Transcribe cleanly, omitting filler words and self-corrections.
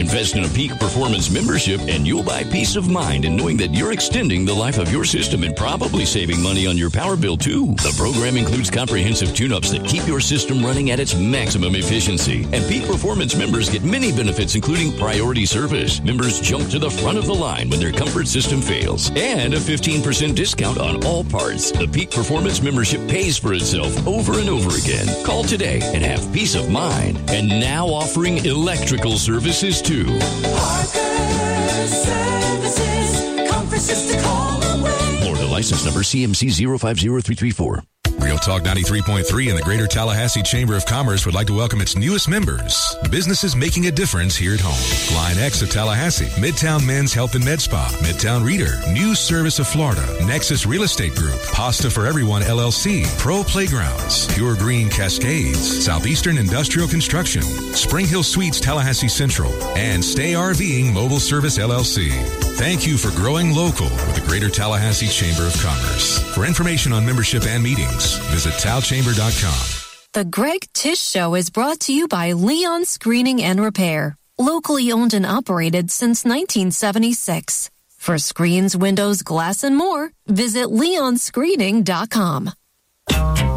Invest in a Peak Performance membership and you'll buy peace of mind in knowing that you're extending the life of your system and probably saving money on your power bill too. The program includes comprehensive tune-ups that keep your system running at its maximum efficiency. And Peak Performance members get many benefits including priority service. Members jump to the front of the line when their comfort system fails. And a 15% discount on all parts. The Peak Performance membership pays for itself over and over again. Call today and have peace of mind. And now offering electrical services too. Parker Services, comfort's just a call away. Florida license number CMC 050334. Real Talk 93.3 and the Greater Tallahassee Chamber of Commerce would like to welcome its newest members. Businesses making a difference here at home. Line X of Tallahassee, Midtown Men's Health and Med Spa, Midtown Reader, News Service of Florida, Nexus Real Estate Group, Pasta for Everyone LLC, Pro Playgrounds, Pure Green Cascades, Southeastern Industrial Construction, Spring Hill Suites Tallahassee Central, and Stay RVing Mobile Service LLC. Thank you for growing local with the Greater Tallahassee Chamber of Commerce. For information on membership and meetings, visit talchamber.com. The Greg Tish Show is brought to you by Leon Screening and Repair. Locally owned and operated since 1976. For screens, windows, glass, and more, visit leonscreening.com.